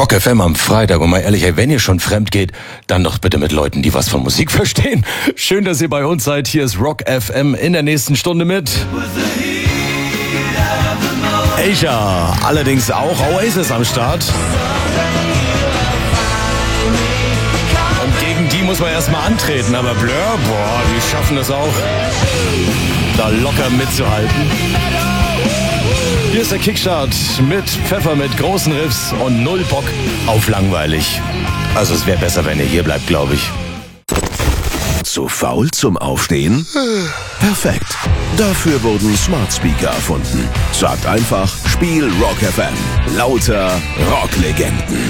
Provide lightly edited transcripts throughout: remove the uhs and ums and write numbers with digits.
Rock FM am Freitag. Und mal ehrlich, wenn ihr schon fremd geht, dann doch bitte mit Leuten, die was von Musik verstehen. Schön, dass ihr bei uns seid. Hier ist Rock FM in der nächsten Stunde mit Asia. Allerdings auch Oasis am Start. Und gegen die muss man erstmal antreten. Aber Blur, die schaffen das auch, da locker mitzuhalten. Hier ist der Kickstart mit Pfeffer, mit großen Riffs und null Bock auf langweilig. Also es wäre besser, wenn ihr hier bleibt, glaube ich. Zu faul zum Aufstehen? Perfekt. Dafür wurden Smart Speaker erfunden. Sagt einfach, Spiel Rock FM. Lauter Rocklegenden.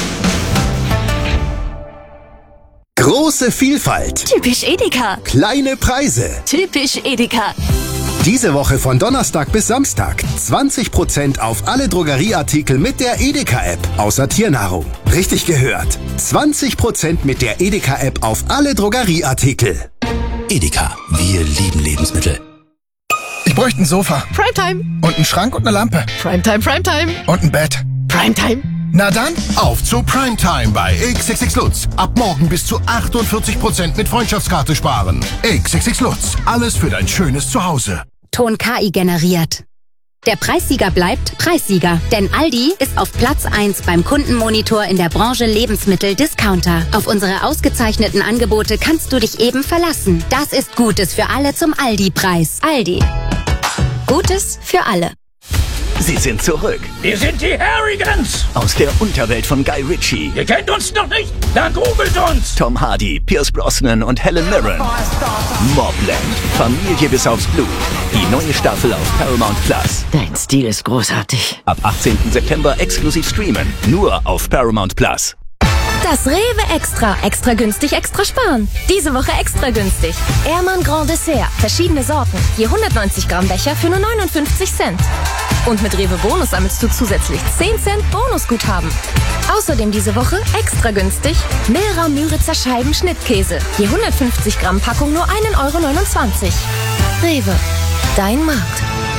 Große Vielfalt. Typisch Edeka. Kleine Preise. Typisch Edeka. Diese Woche von Donnerstag bis Samstag 20% auf alle Drogerieartikel mit der Edeka-App, außer Tiernahrung. Richtig gehört. 20% mit der Edeka-App auf alle Drogerieartikel. Edeka, wir lieben Lebensmittel. Ich bräuchte ein Sofa. Primetime. Und einen Schrank und eine Lampe. Primetime, Primetime. Und ein Bett. Primetime. Na dann, auf zu Primetime bei XXX Lutz. Ab morgen bis zu 48% mit Freundschaftskarte sparen. XXX Lutz, alles für dein schönes Zuhause. Ton KI generiert. Der Preissieger bleibt Preissieger, denn Aldi ist auf Platz 1 beim Kundenmonitor in der Branche Lebensmittel-Discounter. Auf unsere ausgezeichneten Angebote kannst du dich eben verlassen. Das ist Gutes für alle zum Aldi-Preis. Aldi. Gutes für alle. Sie sind zurück. Wir sind die Harrigans. Aus der Unterwelt von Guy Ritchie. Ihr kennt uns noch nicht? Dann googelt uns. Tom Hardy, Pierce Brosnan und Helen Mirren. Mobland. Familie bis aufs Blut. Die neue Staffel auf Paramount Plus. Dein Stil ist großartig. Ab 18. September exklusiv streamen. Nur auf Paramount Plus. Das Rewe Extra. Extra günstig, extra sparen. Diese Woche extra günstig. Ehrmann Grand Dessert. Verschiedene Sorten. Je 190 Gramm Becher für nur 59 Cent. Und mit Rewe Bonus sammelst du zusätzlich 10 Cent Bonusguthaben. Außerdem diese Woche extra günstig Milra Müritzer Scheiben Schnittkäse. Je 150 Gramm Packung nur 1,29 €. Rewe. Dein Markt.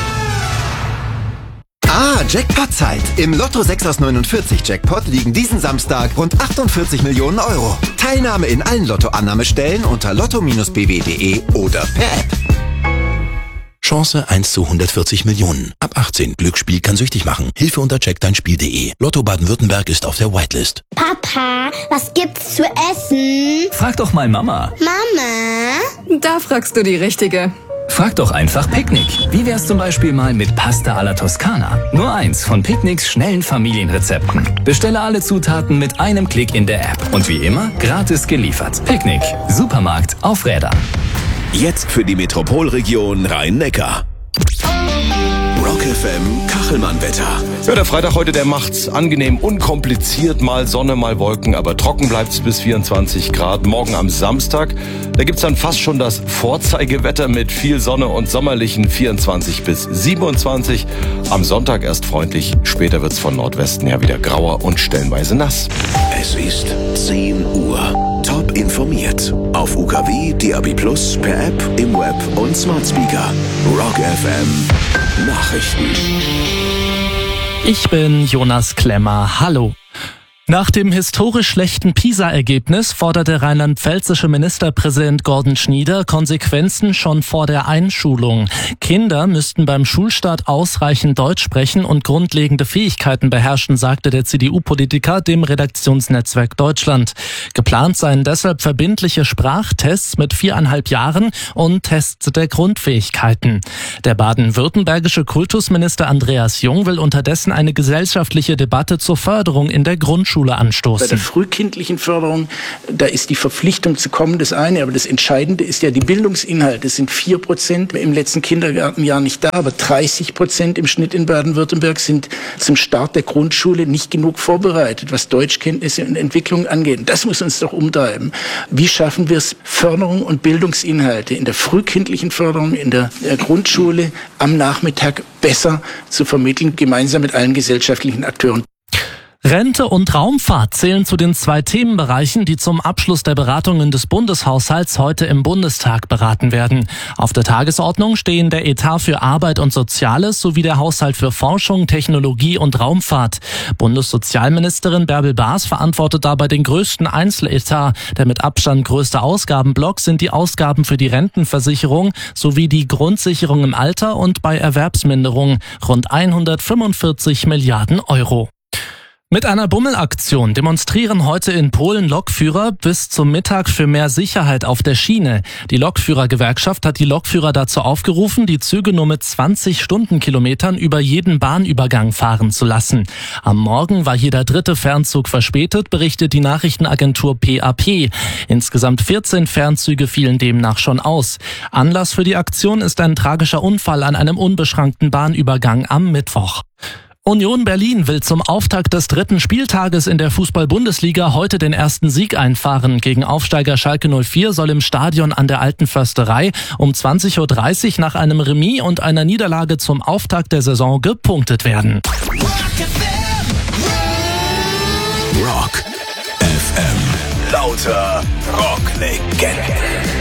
Jackpot-Zeit. Im Lotto 6 aus 49 Jackpot liegen diesen Samstag rund 48 Millionen Euro. Teilnahme in allen Lotto-Annahmestellen unter lotto-bw.de oder per App. Chance 1 zu 140 Millionen. Ab 18. Glücksspiel kann süchtig machen. Hilfe unter checkdeinspiel.de. Lotto Baden-Württemberg ist auf der Whitelist. Papa, was gibt's zu essen? Frag doch mal Mama. Mama? Da fragst du die Richtige. Frag doch einfach Picknick. Wie wär's zum Beispiel mal mit Pasta alla Toskana? Nur eins von Picknicks schnellen Familienrezepten. Bestelle alle Zutaten mit einem Klick in der App. Und wie immer, gratis geliefert. Picknick. Supermarkt auf Rädern. Jetzt für die Metropolregion Rhein-Neckar. Rock FM Kachelmann-Wetter. Ja, der Freitag heute, der macht's angenehm unkompliziert. Mal Sonne, mal Wolken, aber trocken bleibt's bis 24 Grad. Morgen am Samstag, da gibt's dann fast schon das Vorzeigewetter mit viel Sonne und sommerlichen 24 bis 27. Am Sonntag erst freundlich, später wird's von Nordwesten her wieder grauer und stellenweise nass. Es ist 10 Uhr. Top informiert. Auf UKW, DAB+, per App, im Web und Smart Speaker. Rock FM Nachrichten. Ich bin Jonas Klemmer. Hallo. Nach dem historisch schlechten PISA-Ergebnis forderte rheinland-pfälzische Ministerpräsident Gordon Schnieder Konsequenzen schon vor der Einschulung. Kinder müssten beim Schulstart ausreichend Deutsch sprechen und grundlegende Fähigkeiten beherrschen, sagte der CDU-Politiker dem Redaktionsnetzwerk Deutschland. Geplant seien deshalb verbindliche Sprachtests mit 4,5 Jahren und Tests der Grundfähigkeiten. Der baden-württembergische Kultusminister Andreas Jung will unterdessen eine gesellschaftliche Debatte zur Förderung in der Grundschule anstoßen. Bei der frühkindlichen Förderung, da ist die Verpflichtung zu kommen das eine, aber das Entscheidende ist ja die Bildungsinhalte. Es sind 4% im letzten Kindergartenjahr nicht da, aber 30% im Schnitt in Baden-Württemberg sind zum Start der Grundschule nicht genug vorbereitet, was Deutschkenntnisse und Entwicklung angeht. Und das muss uns doch umtreiben. Wie schaffen wir es, Förderung und Bildungsinhalte in der frühkindlichen Förderung, in der Grundschule am Nachmittag besser zu vermitteln, gemeinsam mit allen gesellschaftlichen Akteuren? Rente und Raumfahrt zählen zu den 2 Themenbereichen, die zum Abschluss der Beratungen des Bundeshaushalts heute im Bundestag beraten werden. Auf der Tagesordnung stehen der Etat für Arbeit und Soziales sowie der Haushalt für Forschung, Technologie und Raumfahrt. Bundessozialministerin Bärbel Baas verantwortet dabei den größten Einzeletat. Der mit Abstand größte Ausgabenblock sind die Ausgaben für die Rentenversicherung sowie die Grundsicherung im Alter und bei Erwerbsminderung, rund 145 Milliarden Euro. Mit einer Bummelaktion demonstrieren heute in Polen Lokführer bis zum Mittag für mehr Sicherheit auf der Schiene. Die Lokführergewerkschaft hat die Lokführer dazu aufgerufen, die Züge nur mit 20 Stundenkilometern über jeden Bahnübergang fahren zu lassen. Am Morgen war jeder 3. Fernzug verspätet, berichtet die Nachrichtenagentur PAP. Insgesamt 14 Fernzüge fielen demnach schon aus. Anlass für die Aktion ist ein tragischer Unfall an einem unbeschrankten Bahnübergang am Mittwoch. Union Berlin will zum Auftakt des 3. Spieltages in der Fußball-Bundesliga heute den ersten Sieg einfahren. Gegen Aufsteiger Schalke 04 soll im Stadion an der Alten Försterei um 20.30 Uhr nach einem Remis und einer Niederlage zum Auftakt der Saison gepunktet werden. Rock FM. Lauter Rocklegenden.